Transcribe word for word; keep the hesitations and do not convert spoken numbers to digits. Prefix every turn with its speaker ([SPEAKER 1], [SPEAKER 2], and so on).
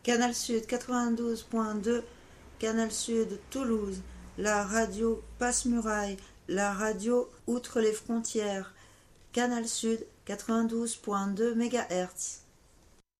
[SPEAKER 1] Canal Sud quatre-vingt-douze point deux, Canal Sud Toulouse, la radio Passe-Muraille, la radio Outre les frontières, Canal Sud quatre-vingt-douze point deux mégahertz.